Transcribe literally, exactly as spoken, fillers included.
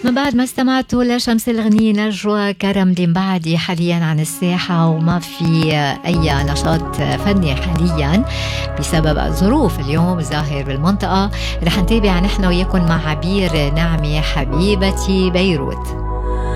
من بعد ما استمعتوا لشمس الغني نجوى كرم ديمبعدي حاليا عن الساحة وما في أي نشاط فني حاليا بسبب الظروف اليوم ظاهر بالمنطقة. رح نتابع نحن وياكم مع عبير نعمة حبيبتي بيروت.